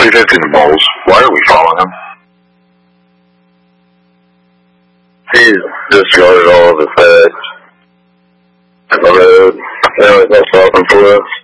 350 the Bulls. Why are we following him? He's discarded all of his facts. On the road. Now he's not stopping for us.